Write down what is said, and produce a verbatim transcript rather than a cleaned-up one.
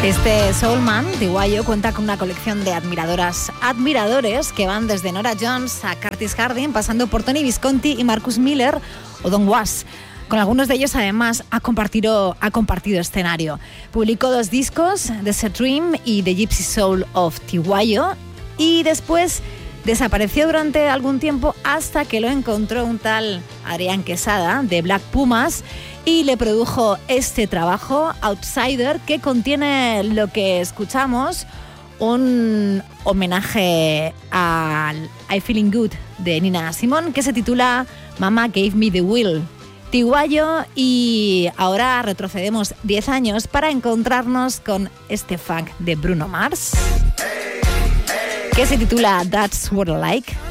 Este Soulman, Tiguayo, cuenta con una colección de admiradoras, admiradores que van desde Nora Jones a Curtis Harding, pasando por Tony Visconti y Marcus Miller o Don Was. Con algunos de ellos, además, ha compartido, ha compartido escenario. Publicó dos discos, The Set Dream y The Gypsy Soul of Tiguayo, y después desapareció durante algún tiempo hasta que lo encontró un tal Adrián Quesada de Black Pumas y le produjo este trabajo, Outsider, que contiene lo que escuchamos, un homenaje al I Feeling Good de Nina Simone, que se titula Mama Gave Me the Will. Tiguayo, y ahora retrocedemos diez años para encontrarnos con este funk de Bruno Mars, que se titula That's What I Like.